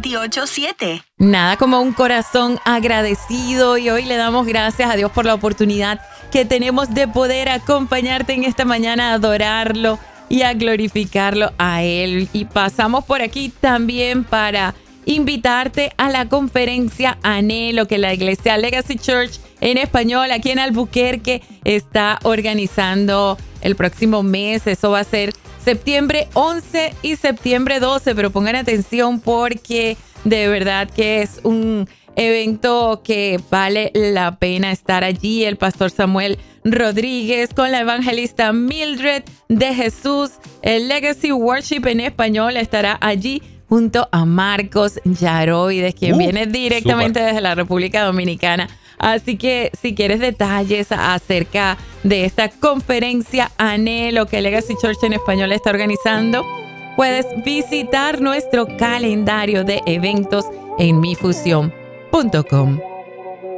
937. Nada como un corazón agradecido, y hoy le damos gracias a Dios por la oportunidad que tenemos de poder acompañarte en esta mañana a adorarlo y a glorificarlo a Él. Y pasamos por aquí también para invitarte a la conferencia Anhelo que la iglesia Legacy Church en español aquí en Albuquerque está organizando el próximo mes. Eso va a ser septiembre 11 y septiembre 12, pero pongan atención porque de verdad que es un evento que vale la pena estar allí. El pastor Samuel Rodríguez con la evangelista Mildred de Jesús. El Legacy Worship en español estará allí junto a Marcos Yaroides, quien viene directamente desde la República Dominicana. Así que si quieres detalles acerca de esta conferencia Anhelo que Legacy Church en español está organizando, puedes visitar nuestro calendario de eventos en mifusión.com.